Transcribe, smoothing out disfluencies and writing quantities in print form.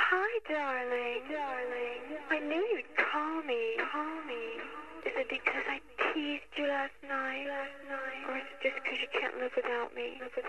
Hi, darling. I knew you'd call me. Is it because I teased you last night? Or is it just because you can't live without me?